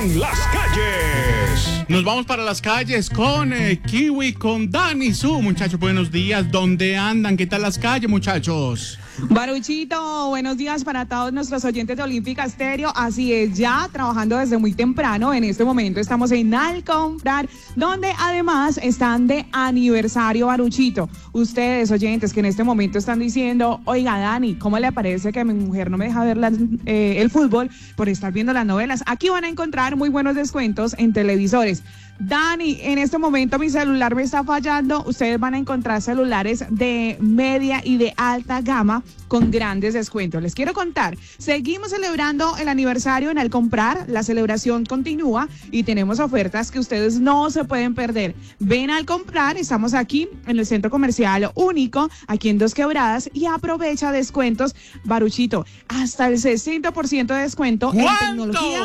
en las calles. Nos vamos para las calles con Kiwi, con Dani Su. Muchachos, buenos días. ¿Dónde andan? ¿Qué tal las calles, muchachos? Baruchito, buenos días para todos nuestros oyentes de Olímpica Estéreo. Así es, ya trabajando desde muy temprano. En este momento estamos en Al Comprar, donde además están de aniversario, Baruchito. Ustedes, oyentes, que en este momento están diciendo, oiga, Dani, ¿cómo le parece que mi mujer no me deja ver el fútbol por estar viendo las novelas? Aquí van a encontrar muy buenos descuentos en televisores. Dani, en este momento mi celular me está fallando. Ustedes van a encontrar celulares de media y de alta gama con grandes descuentos. Les quiero contar, seguimos celebrando el aniversario en Al Comprar. La celebración continúa y tenemos ofertas que ustedes no se pueden perder. Ven Al Comprar, estamos aquí en el Centro Comercial Único, aquí en Dos Quebradas, y aprovecha descuentos, Baruchito, hasta el 60% de descuento. ¿Cuánto? En tecnología.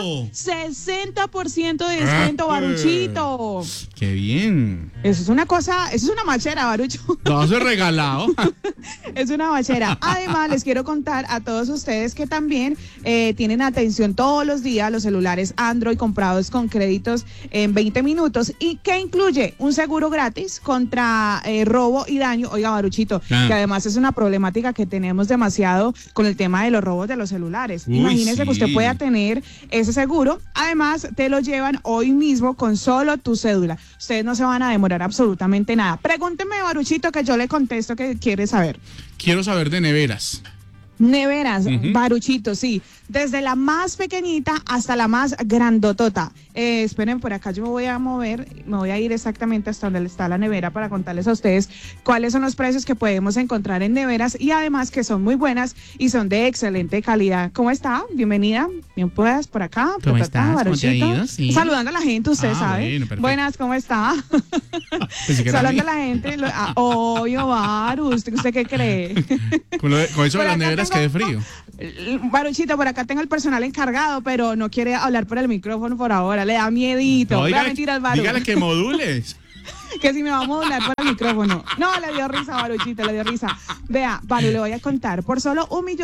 60% de descuento, Baruchito. ¡Qué bien! Eso es una cosa, eso es una machera, Barucho. Todo eso es regalado. Es una machera. Además, les quiero contar a todos ustedes que también tienen atención todos los días los celulares Android comprados con créditos en 20 minutos y que incluye un seguro gratis contra robo y daño. Oiga, Baruchito, que además es una problemática que tenemos demasiado con el tema de los robos de los celulares. Imagínese que usted pueda tener ese seguro. Además, te lo llevan hoy mismo con solo tu cédula. Ustedes no se van a demorar absolutamente nada. Pregúnteme, Baruchito, que yo le contesto que quiere saber. Quiero saber de neveras. Neveras, Baruchito, sí. Desde la más pequeñita hasta la más grandotota. Esperen, por acá yo me voy a mover, me voy a ir exactamente hasta donde está la nevera para contarles a ustedes cuáles son los precios que podemos encontrar en neveras y además que son muy buenas y son de excelente calidad. ¿Cómo está? Bienvenida. Bien, pues, por acá. ¿Cómo estás? Baruchito. ¿Cómo te ha ido? Sí. Saludando a la gente, usted sabe. Bueno, buenas, ¿cómo está? Saludando a la gente. Obvio, Baru, ¿usted qué cree? Con eso de las neveras que de frío. Baruchito, por acá tengo el personal encargado, pero no quiere hablar por el micrófono por ahora, le da miedito. No, dígale que modules. Que si me va a modular por el micrófono. No, le dio risa, Baruchito, le dio risa. Vea, Baru, le voy a contar. Por solo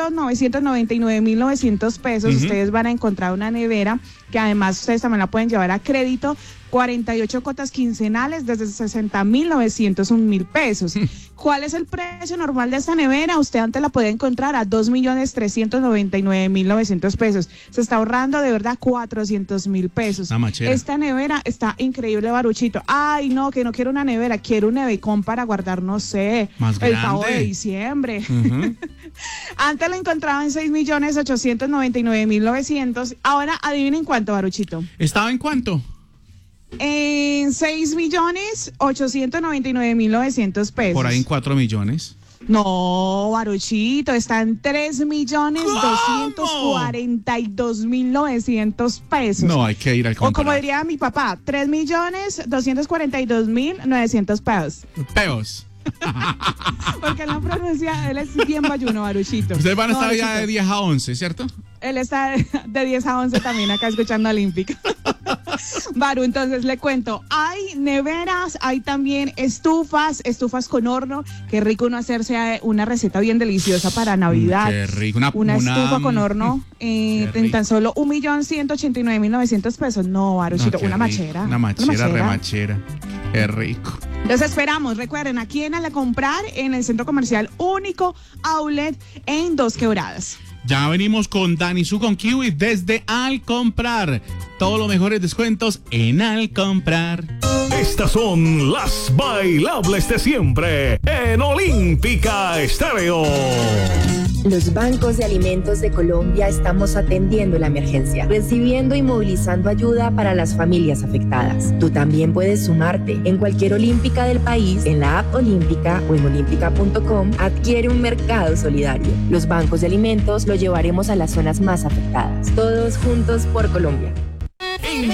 1.999.900 pesos, ustedes van a encontrar una nevera que además ustedes también la pueden llevar a crédito. 48 cuotas quincenales desde 60.901.000 pesos. ¿Cuál es el precio normal de esta nevera? Usted antes la puede encontrar a 2.399.900 pesos. Se está ahorrando de verdad 400.000 pesos. Esta nevera está increíble, Baruchito. Ay, no, que no quiero una nevera, quiero un nevecón para guardar, no sé, más el grande. pavo de diciembre. Antes la encontraba en 6.899.900. Ahora adivinen cuánto, Baruchito. ¿Estaba en cuánto? En 6.899.900 pesos. Por ahí en 4 millones. No, Baruchito, está en 3.242.900 pesos. No, hay que ir al comprar. O como diría mi papá, 3.242.900 pesos. Peos. Porque él no pronuncia, él es bien bayuno, Baruchito. Ustedes van a estar Baruchito. ya de 10 a 11, ¿cierto? Él está de 10 a 11 también acá escuchando Olímpica. Baru, entonces le cuento, hay neveras, hay también estufas con horno. Qué rico uno hacerse una receta bien deliciosa para Navidad. Qué rico, una estufa con horno en tan solo 1.189.900 pesos. No, Baruchito, No, una machera. Una machera, remachera. Qué rico. Los esperamos, recuerden, aquí en Al Comprar, en el Centro Comercial Único Outlet en Dos Quebradas. Ya venimos con Dani Su, con Kiwi desde Al Comprar. Todos los mejores descuentos en Al Comprar. Estas son las bailables de siempre en Olímpica Estéreo. Los bancos de alimentos de Colombia estamos atendiendo la emergencia, recibiendo y movilizando ayuda para las familias afectadas. Tú también puedes sumarte. En cualquier Olímpica del país, en la app Olímpica o en olímpica.com, adquiere un mercado solidario. Los bancos de alimentos lo llevaremos a las zonas más afectadas. Todos juntos por Colombia.